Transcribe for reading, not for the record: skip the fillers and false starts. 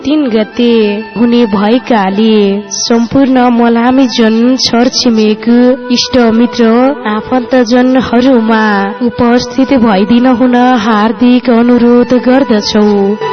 3 गते हुने भएकाले सम्पूर्ण मलामी जन छरछिमेक इष्ट मित्र आफन्तजनहरूमा उपस्थित भइदिन हुन हार्दिक अनुरोध गर्दछौ।